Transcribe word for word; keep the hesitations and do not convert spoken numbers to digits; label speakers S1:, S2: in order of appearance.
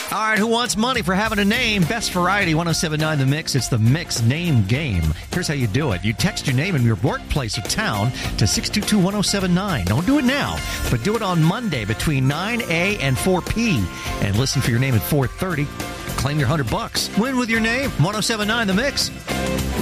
S1: All right, who wants money for having a name? Best Variety, one oh seven point nine The Mix. It's the Mix Name Game. Here's how you do it. You text your name and your workplace or town to six two two one oh seven nine. Don't do it now, but do it on Monday between nine a and four p. And listen for your name at four thirty. Claim your one hundred bucks. Win with your name. one oh seven point nine The Mix.